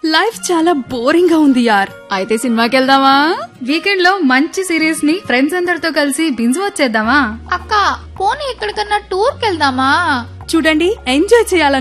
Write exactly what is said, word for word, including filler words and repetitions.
Life చాలా boring గా ఉంది యార్. అయితే సినిమాకి వెళ్దామా? వీకెండ్ లో మంచి సిరీస్ ని ఫ్రెండ్స్ అందరితో కలిసి బింజ్ వచ్చేద్దామా? అక్క పోనీ ఎక్కడికన్నా టూర్ కెళ్దామా? చూడండి, ఎంజాయ్ చేయాలని